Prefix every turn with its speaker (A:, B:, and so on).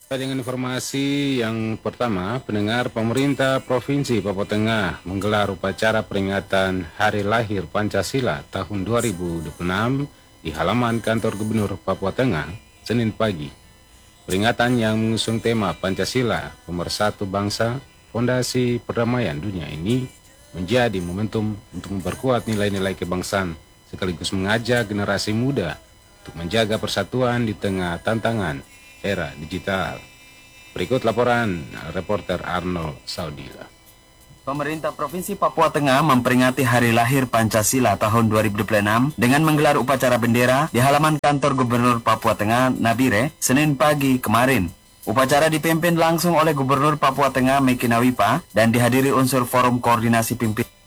A: Dengan informasi yang pertama, pendengar, pemerintah Provinsi Papua Tengah menggelar upacara peringatan Hari Lahir Pancasila tahun 2026 di halaman kantor Gubernur Papua Tengah, Senin pagi. Peringatan yang mengusung tema Pancasila, Pemersatu Bangsa, Fondasi Perdamaian Dunia ini menjadi momentum untuk memperkuat nilai-nilai kebangsaan sekaligus mengajak generasi muda untuk menjaga persatuan di tengah tantangan era digital. Berikut laporan reporter Arnold Saudila.
B: Pemerintah Provinsi Papua Tengah memperingati Hari Lahir Pancasila tahun 2026 dengan menggelar upacara bendera di halaman kantor Gubernur Papua Tengah, Nabire, Senin pagi kemarin. Upacara dipimpin langsung oleh Gubernur Papua Tengah Meki Nawipa dan dihadiri unsur Forum Koordinasi Pimpinan